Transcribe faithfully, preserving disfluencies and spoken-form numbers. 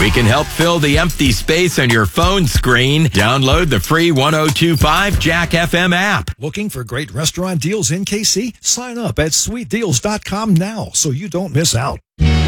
We can help fill the empty space on your phone screen. Download the free one oh two point five Jack F M app. Looking for great restaurant deals in K C? Sign up at sweet deals dot com now so you don't miss out.